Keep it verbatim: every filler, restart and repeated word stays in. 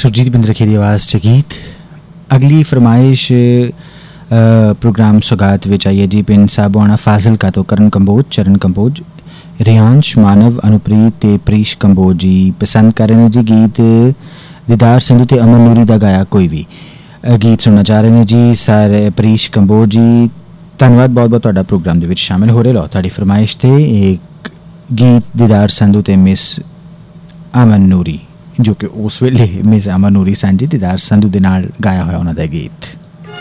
सुरजीत बिंद्रखी की आवाज़ च गीत। अगली फरमाइश प्रोग्राम सौगात विच आई है जी। पिंड साबोआना फाजिल का तो करण कंबोज, चरण कंबोज, रियांश मानव, अनुप्रीत ते प्रीश कंबोज जी पसंद कर रहे हैं जी गीत दीदार संधू ते अमन नूरी दा गाया कोई भी गीत सुनना चाह रहे हैं जी। सारे प्रीश कंबोज जी धन्यवाद बहुत बहुत तुहाडा प्रोग्राम दे विच शामिल हो रहे। लो तुहाडी फरमाइश ते एक गीत दीदार संधू ते मिस अमन नूरी जो कि उस वेले मिस अमन नूरी सन जी दीदार संधू दे नाल गाया होया उन्हां दा गीत।